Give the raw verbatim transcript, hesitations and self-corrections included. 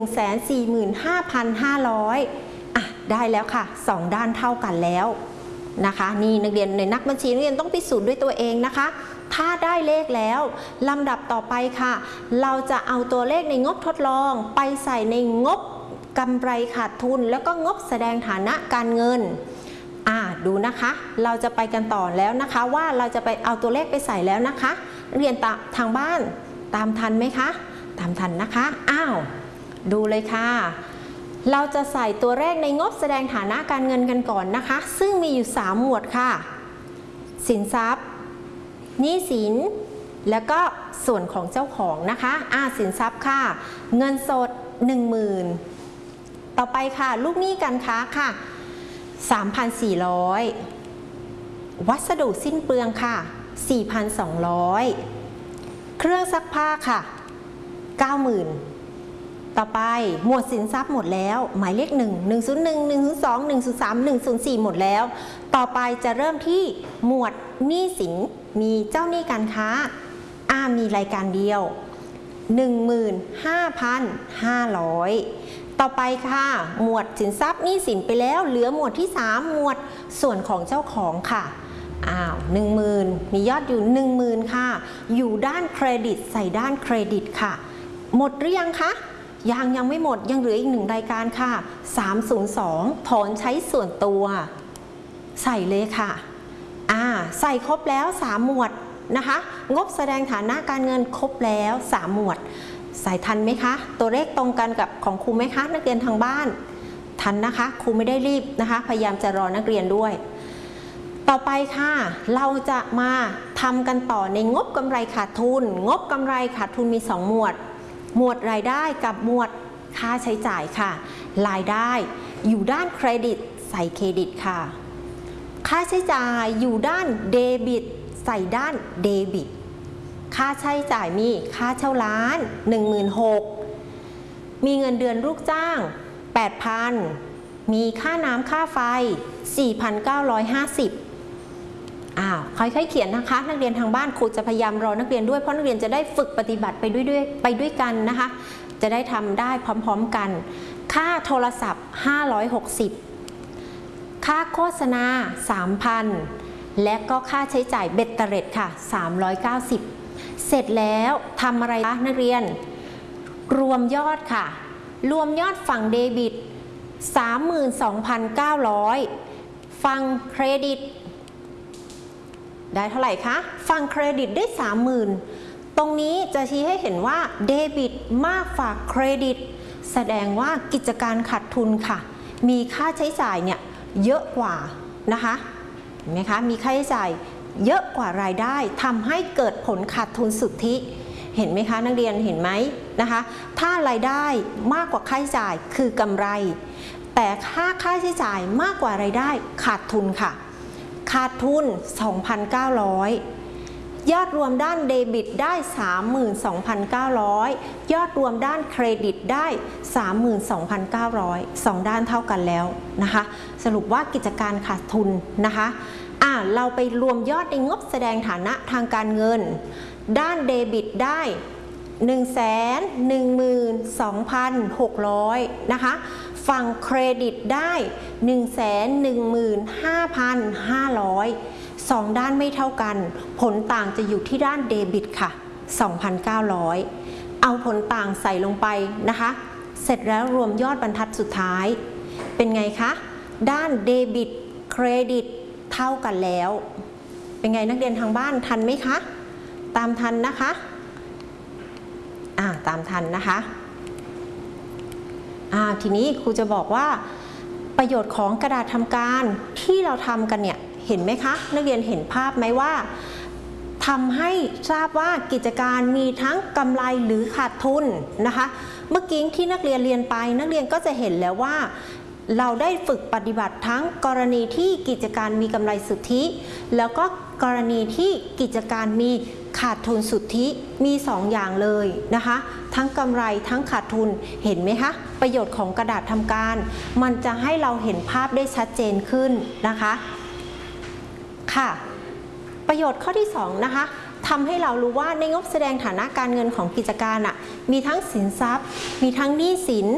หนึ่งแสนสี่หมื่นห้าพันห้าร้อยอ่ะได้แล้วค่ะสองด้านเท่ากันแล้วนะคะนี่นักเรียนในนักบัญชีนักเรียนต้องพิสูจน์ด้วยตัวเองนะคะถ้าได้เลขแล้วลำดับต่อไปค่ะเราจะเอาตัวเลขในงบทดลองไปใส่ในงบกำไรขาดทุนแล้วก็งบแสดงฐานะการเงินอ่าดูนะคะเราจะไปกันต่อแล้วนะคะว่าเราจะไปเอาตัวเลขไปใส่แล้วนะคะนักเรียนทางบ้านตามทันไหมคะตามทันนะคะอ้าวดูเลยค่ะเราจะใส่ตัวเลขในงบแสดงฐานะการเงินกันก่อนนะคะซึ่งมีอยู่สามหมวดค่ะสินทรัพย์หนี้สินแล้วก็ส่วนของเจ้าของนะคะอ่าสินทรัพย์ค่ะเงินสด หนึ่งหมื่น ต่อไปค่ะลูกหนี้การค้าค่ะ สามพันสี่ร้อย วัสดุสิ้นเปลืองค่ะ สี่พันสองร้อย เครื่องซักผ้าค่ะ เก้าหมื่น ต่อไปหมวดสินทรัพย์หมดแล้วหมายเลขหนึ่ง หนึ่งศูนย์หนึ่ง หนึ่งศูนย์สอง หนึ่งศูนย์สาม หนึ่งศูนย์สี่หมดแล้วต่อไปจะเริ่มที่หมวดหนี้สินมีเจ้าหนี้การค้าอ่ามีรายการเดียว หนึ่งหมื่นห้าพันห้าร้อย ต่อไปค่ะหมวดสินทรัพย์หนี้สินไปแล้วเหลือหมวดที่สามหมวดส่วนของเจ้าของค่ะอ้าว หนึ่งหมื่น มียอดอยู่ หนึ่งหมื่น ค่ะอยู่ด้านเครดิตใส่ด้านเครดิตค่ะหมดหรือยังคะยังยังไม่หมดยังเหลืออีกหนึ่งรายการค่ะสามศูนย์สองถอนใช้ส่วนตัวใส่เลยค่ะอ่าใส่ครบแล้วสามหมวดนะคะงบแสดงฐานะการเงินครบแล้วสามหมวดใส่ทันไหมคะตัวเลขตรงกันกับของครูไหมคะนักเรียนทางบ้านทันนะคะครูไม่ได้รีบนะคะพยายามจะรอนักเรียนด้วยต่อไปค่ะเราจะมาทำกันต่อในงบกำไรขาดทุนงบกำไรขาดทุนมีสองหมวดหมวดรายได้กับหมวดค่าใช้จ่ายค่ะรายได้อยู่ด้านเครดิตใส่เครดิตค่ะค่าใช้จ่ายอยู่ด้านเดบิตใส่ด้านเดบิตค่าใช้จ่ายมีค่าเช่าร้าน หนึ่งหมื่นหกพัน มีเงินเดือนลูกจ้าง แปดพัน มีค่าน้ำค่าไฟ สี่พันเก้าร้อยห้าสิบ อ้าวค่อยๆเขียนนะคะนักเรียนทางบ้านครูจะพยายามรอนักเรียนด้วยเพราะนักเรียนจะได้ฝึกปฏิบัติไปด้วยด้วยไปด้วยกันนะคะจะได้ทำได้พร้อมๆกันค่าโทรศัพท์ห้าร้อยหกสิบค่าโฆษณา สามพัน และก็ค่าใช้จ่ายเบ็ดเตร็ดค่ะสามร้อยเก้าสิบเสร็จแล้วทำอะไรคะนักเรียนรวมยอดค่ะรวมยอดฝั่งเดบิต สามหมื่นสองพันเก้าร้อย ฝั่งเครดิตได้เท่าไหร่คะฝั่งเครดิตได้ สามหมื่น ตรงนี้จะชี้ให้เห็นว่าเดบิตมากกว่าเครดิตแสดงว่ากิจการขาดทุนค่ะมีค่าใช้จ่ายเนี่ยเยอะกว่านะคะเห็นไหมคะมีค่าใช้จ่ายเยอะกว่ารายได้ทำให้เกิดผลขาดทุนสุทธิเห็นไหมคะนักเรียนเห็นไหมนะคะถ้ารายได้มากกว่าค่าใช้จ่ายคือกำไรแต่ค่าค่าใช้จ่ายมากกว่ารายได้ขาดทุนค่ะขาดทุน สองพันเก้าร้อย ยอดรวมด้านเดบิตได้ สามหมื่นสองพันเก้าร้อย ยอดรวมด้านเครดิตได้ สามหมื่นสองพันเก้าร้อย สองด้านเท่ากันแล้วนะคะสรุปว่ากิจการขาดทุนนะคะอ่าเราไปรวมยอดในงบแสดงฐานะทางการเงินด้านเดบิตได้ หนึ่งแสนหนึ่งหมื่นสองพันหกร้อย นะคะฝั่งเครดิตได้ หนึ่งแสนหนึ่งหมื่นห้าพันห้าร้อย สองด้านไม่เท่ากันผลต่างจะอยู่ที่ด้านเดบิตค่ะ สองพันเก้าร้อย เอาผลต่างใส่ลงไปนะคะเสร็จแล้วรวมยอดบรรทัดสุดท้ายเป็นไงคะด้านเดบิตเครดิตเท่ากันแล้วเป็นไงนักเรียนทางบ้านทันไหมคะตามทันนะคะอ่าตามทันนะคะอ่าทีนี้ครูจะบอกว่าประโยชน์ของกระดาษทำการที่เราทำกันเนี่ยเห็นไหมคะนักเรียนเห็นภาพไหมว่าทำให้ทราบว่ากิจการมีทั้งกำไรหรือขาดทุนนะคะเมื่อกี้ที่นักเรียนเรียนไปนักเรียนก็จะเห็นแล้วว่าเราได้ฝึกปฏิบัติทั้งกรณีที่กิจการมีกำไรสุทธิแล้วก็กรณีที่กิจการมีขาดทุนสุทธิมีสองอย่างเลยนะคะทั้งกำไรทั้งขาดทุนเห็นไหมคะประโยชน์ของกระดาษทำการมันจะให้เราเห็นภาพได้ชัดเจนขึ้นนะคะค่ะประโยชน์ข้อที่สองนะคะทำให้เรารู้ว่าในงบแสดงฐานะการเงินของกิจการอ่ะมีทั้งสินทรัพย์มีทั้งหนี้สิน